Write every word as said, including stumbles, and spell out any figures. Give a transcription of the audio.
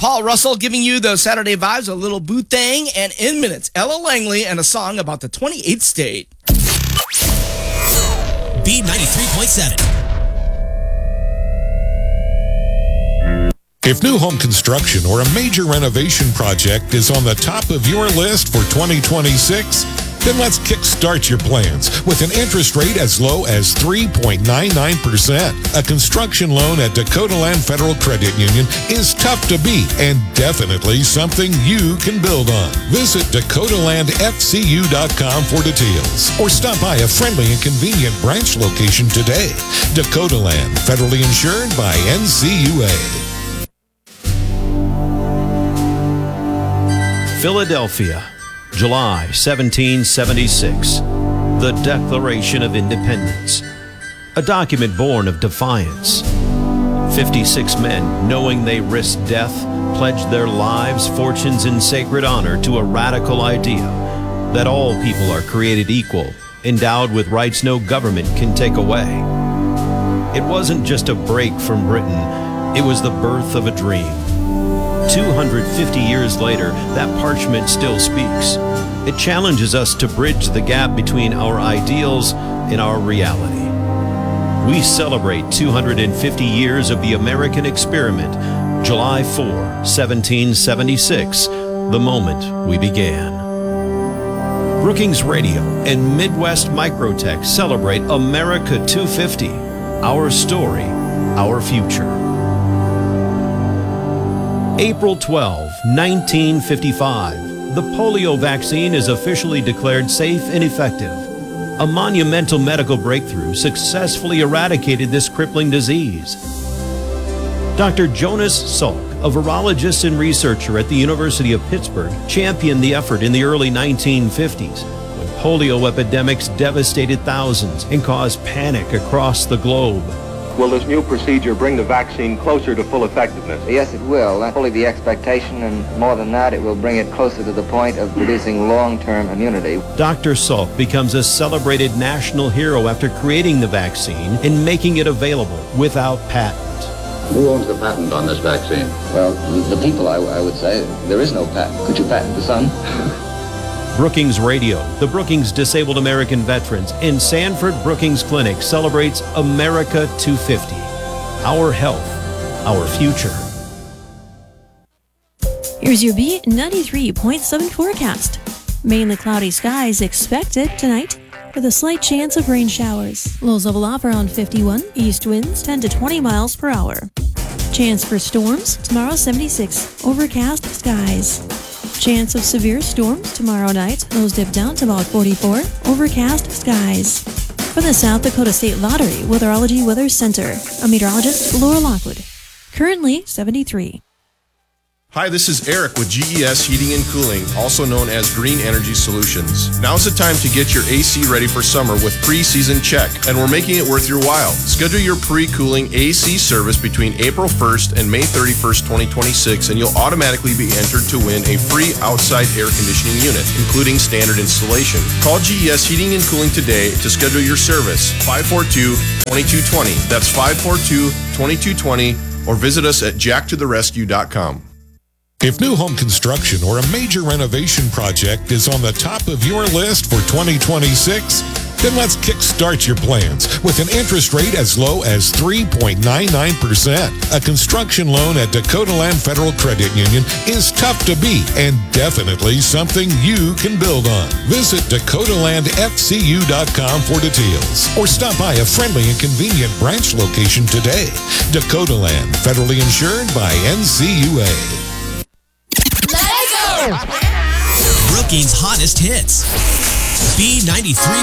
Paul Russell giving you those Saturday vibes, a little Boo-Thang, and in minutes, Ella Langley and a song about the twenty-eighth state. B ninety-three point seven. If new home construction or a major renovation project is on the top of your list for twenty twenty-six, then let's kickstart your plans with an interest rate as low as three point nine nine percent. A construction loan at Dakota Land Federal Credit Union is tough to beat and definitely something you can build on. Visit dakota land f c u dot com for details or stop by a friendly and convenient branch location today. Dakota Land, federally insured by N C U A. Philadelphia, July seventeen seventy-six, the Declaration of Independence, a document born of defiance. fifty-six men, knowing they risked death, pledged their lives, fortunes, and sacred honor to a radical idea that all people are created equal, endowed with rights no government can take away. It wasn't just a break from Britain, it was the birth of a dream. two hundred fifty years later, that parchment still speaks. It challenges us to bridge the gap between our ideals and our reality. We celebrate two hundred fifty years of the American experiment, July fourth, seventeen seventy-six, the moment we began. Brookings Radio and Midwest Microtech celebrate America two fifty, our story, our future. April twelfth, nineteen fifty-five, the polio vaccine is officially declared safe and effective. A monumental medical breakthrough successfully eradicated this crippling disease. Doctor Jonas Salk, a virologist and researcher at the University of Pittsburgh, championed the effort in the early nineteen fifties, when polio epidemics devastated thousands and caused panic across the globe. Will this new procedure bring the vaccine closer to full effectiveness? Yes, it will. That's fully the expectation, and more than that, it will bring it closer to the point of producing long-term immunity. Doctor Salk becomes a celebrated national hero after creating the vaccine and making it available without patent. Who owns the patent on this vaccine? Well, the people, I, I would say. There is no patent. Could you patent the sun? Brookings Radio, the Brookings Disabled American Veterans, and Sanford Brookings Clinic celebrates America two fifty. Our health, our future. Here's your B ninety-three point seven forecast. Mainly cloudy skies expected tonight with a slight chance of rain showers. Lows level off around fifty-one. East winds ten to twenty miles per hour. Chance for storms tomorrow seventy-six. Overcast skies. Chance of severe storms tomorrow night. Those dip down to about forty-four. Overcast skies. From the South Dakota State Lottery Weatherology Weather Center, I'm meteorologist Laura Lockwood. Currently seventy-three. Hi, this is Eric with G E S Heating and Cooling, also known as Green Energy Solutions. Now's the time to get your A C ready for summer with Pre-Season Check, and we're making it worth your while. Schedule your pre-cooling A C service between April first and May thirty-first, twenty twenty-six, and you'll automatically be entered to win a free outside air conditioning unit, including standard installation. Call G E S Heating and Cooling today to schedule your service, five four two, two two two zero. That's five four two, two two two zero, or visit us at jack to the rescue dot com. If new home construction or a major renovation project is on the top of your list for twenty twenty-six, then let's kickstart your plans with an interest rate as low as three point nine nine percent. A construction loan at Dakota Land Federal Credit Union is tough to beat and definitely something you can build on. Visit dakota land f c u dot com for details or stop by a friendly and convenient branch location today. Dakota Land, federally insured by N C U A. Brookings' hottest hits. B ninety-three